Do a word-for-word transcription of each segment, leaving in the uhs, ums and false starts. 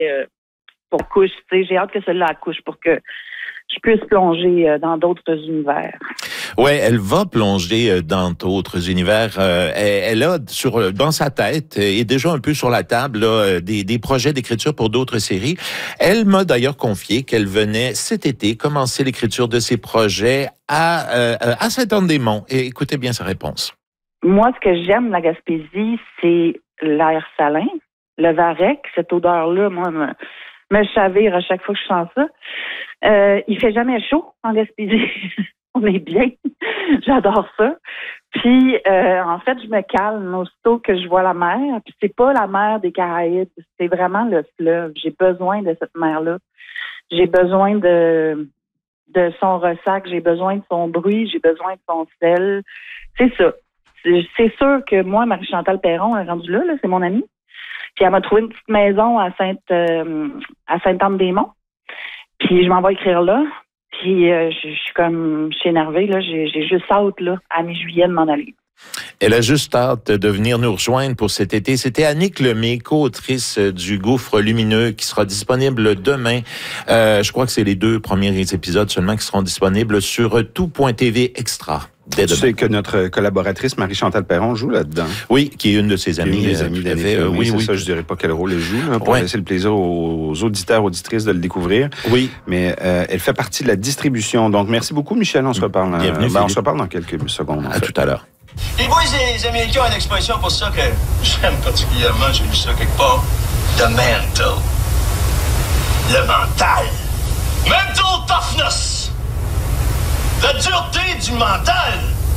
euh, pour couche. Tu sais, j'ai hâte que celle-là accouche pour que je puisse plonger euh, dans d'autres univers. Ouais, elle va plonger dans d'autres univers. Euh, elle, elle a sur dans sa tête et déjà un peu sur la table là, des, des projets d'écriture pour d'autres séries. Elle m'a d'ailleurs confié qu'elle venait cet été commencer l'écriture de ses projets à euh, à Saint-Anne-des-Monts. Et écoutez bien sa réponse. Moi, ce que j'aime de la Gaspésie, c'est l'air salin, le varech, cette odeur-là, moi, me, me chavire à chaque fois que je sens ça. Euh, il fait jamais chaud en Gaspésie. On est bien. J'adore ça. Puis, euh, en fait, je me calme aussitôt que je vois la mer. Puis, c'est pas la mer des Caraïbes. C'est vraiment le fleuve. J'ai besoin de cette mer-là. J'ai besoin de, de son ressac. J'ai besoin de son bruit. J'ai besoin de son sel. C'est ça. C'est, c'est sûr que moi, Marie-Chantal Perron est rendue là, là. C'est mon amie. Puis, elle m'a trouvé une petite maison à Sainte, euh, à Sainte-Anne-des-Monts. Puis, je m'en vais écrire là. Puis, euh, je, je suis comme, je suis énervée, là. J'ai, j'ai juste hâte, là, à mi-juillet de m'en aller. Elle a juste hâte de venir nous rejoindre pour cet été. C'était Annick Lemay, co-autrice du Gouffre lumineux, qui sera disponible demain. Euh, je crois que c'est les deux premiers épisodes seulement qui seront disponibles sur tout point t v extra. Tu sais que notre collaboratrice Marie-Chantal Perron joue là-dedans. Oui, qui est une de ses amies. Une des amies d'Annick Lemay, oui, c'est oui. ça, je dirais pas quel rôle elle joue, là, pour ouais. laisser le plaisir aux auditeurs, auditrices de le découvrir. Oui. Mais euh, elle fait partie de la distribution. Donc, merci beaucoup, Michel. On se reparle, Bienvenue, ben, on se reparle dans quelques secondes. À fait. Tout à l'heure. Les boys, les Américains ont une expression pour ça que j'aime particulièrement, j'ai lu ça quelque part. The mental. Le mental. Mental toughness. La dureté du mental.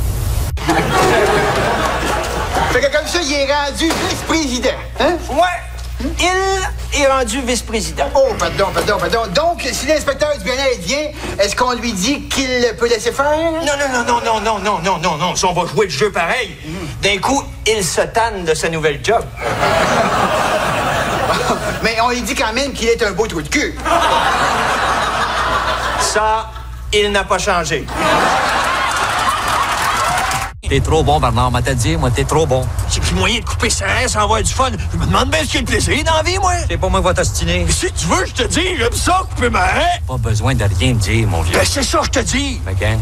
Fait que comme ça, il est rendu vice-président, hein? Ouais. Il est rendu vice-président. Oh, pardon, pardon, pardon. Donc, si l'inspecteur du bien-être vient, est-ce qu'on lui dit qu'il peut laisser faire? Non, non, non, non, non, non, non, non, non. Si on va jouer le jeu pareil, mm. d'un coup, il se tanne de sa nouvelle job. Mais on lui dit quand même qu'il est un beau trou de cul. Ça, il n'a pas changé. T'es trop bon, Bernard, m'a t'a dit, moi, t'es trop bon. J'ai plus moyen de couper ça, sans avoir du fun. Je me demande bien ce qu'il y a de plaisir dans la vie, moi. C'est pas moi qui va t'ostiner. Si tu veux, je te dis, j'aime ça, couper ma haie. Pas besoin de rien me dire, mon vieux. Ben, c'est ça, je te dis. OK.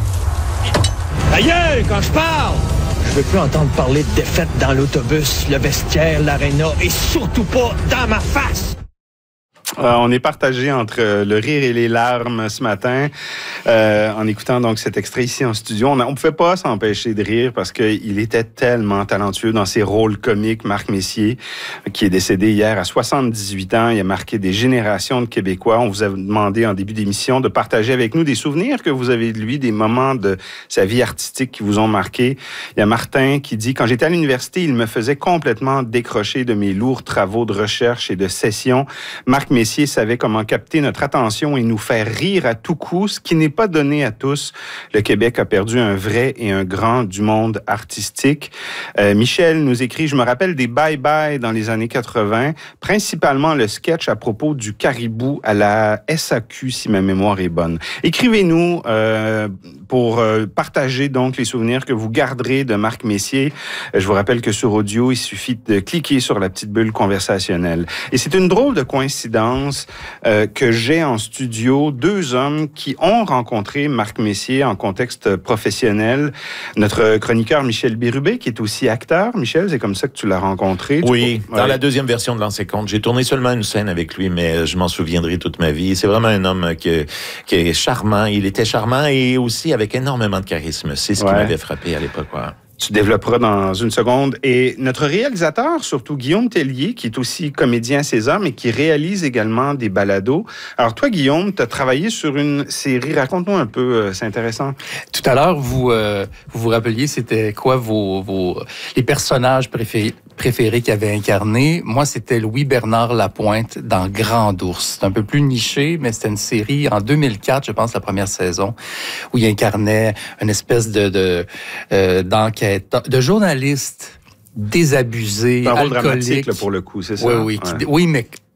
Aïe, quand je parle, je veux plus entendre parler de défaite dans l'autobus, le vestiaire, l'aréna et surtout pas dans ma face. Euh, on est partagé entre euh, le rire et les larmes ce matin euh, en écoutant donc cet extrait ici en studio. On ne pouvait pas s'empêcher de rire parce qu'il était tellement talentueux dans ses rôles comiques. Marc Messier, qui est décédé hier à soixante-dix-huit ans, il a marqué des générations de Québécois. On vous a demandé en début d'émission de partager avec nous des souvenirs que vous avez de lui, des moments de sa vie artistique qui vous ont marqué. Il y a Martin qui dit « Quand j'étais à l'université, il me faisait complètement décrocher de mes lourds travaux de recherche et de session. Marc Messier Messier savait comment capter notre attention et nous faire rire à tout coup, ce qui n'est pas donné à tous. Le Québec a perdu un vrai et un grand du monde artistique. Euh, Michel nous écrit « Je me rappelle des bye-bye dans les années quatre-vingt, principalement le sketch à propos du caribou à la S A Q, si ma mémoire est bonne. » Écrivez-nous euh, pour euh, partager donc les souvenirs que vous garderez de Marc Messier. Euh, je vous rappelle que sur audio, il suffit de cliquer sur la petite bulle conversationnelle. Et c'est une drôle de coïncidence euh, que j'ai en studio deux hommes qui ont rencontré Marc Messier en contexte professionnel. Notre chroniqueur Michel Bérubé, qui est aussi acteur. Michel, c'est comme ça que tu l'as rencontré. Oui, peux... dans ouais. la deuxième version de Lancer compte. J'ai tourné seulement une scène avec lui, mais je m'en souviendrai toute ma vie. C'est vraiment un homme qui, qui est charmant. Il était charmant et aussi avec énormément de charisme. C'est ce ouais. qui m'avait frappé à l'époque. Ouais. Tu développeras dans une seconde. Et notre réalisateur, surtout Guillaume Tellier, qui est aussi comédien à César, mais qui réalise également des balados. Alors toi, Guillaume, tu as travaillé sur une série. Raconte-nous un peu, euh, c'est intéressant. Tout à l'heure, vous euh, vous, vous rappeliez, c'était quoi vos, vos les personnages préférés, préférés qu'il avait incarnés. Moi, c'était Louis-Bernard Lapointe dans Grand Ours. C'est un peu plus niché, mais c'était une série en deux mille quatre, je pense, la première saison, où il incarnait une espèce de, de euh, d'enquête de journalistes désabusés, un rôle alcooliques. dramatique là, pour le coup, c'est ça? Oui, oui. Ouais. Qui, oui, mais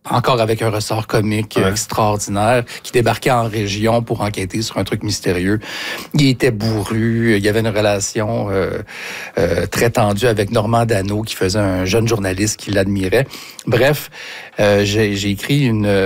encore avec un ressort comique Ouais. extraordinaire, qui débarquait en région pour enquêter sur un truc mystérieux. Il était bourru, il y avait une relation euh, euh, très tendue avec Normand Dano, qui faisait un jeune journaliste qui l'admirait. Bref, euh, j'ai, j'ai écrit une